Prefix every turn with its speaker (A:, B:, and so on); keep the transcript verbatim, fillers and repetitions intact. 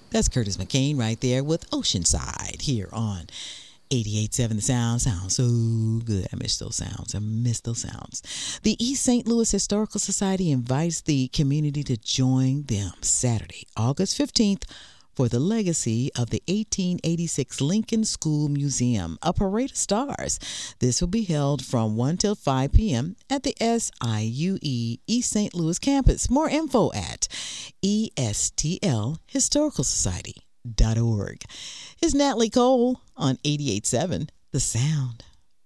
A: That's Curtis McCain right there with Oceanside here on eighty-eight point seven The Sound. Sounds so good. I miss those sounds. I miss those sounds. The East Saint Louis Historical Society invites the community to join them Saturday, August fifteenth, for the legacy of the eighteen eighty-six Lincoln School Museum, a parade of stars. This will be held from one till five p.m. at the S I U E East Saint Louis campus. More info at E S T L historical society dot org. It's Natalie Cole on eighty-eight point seven The Sound.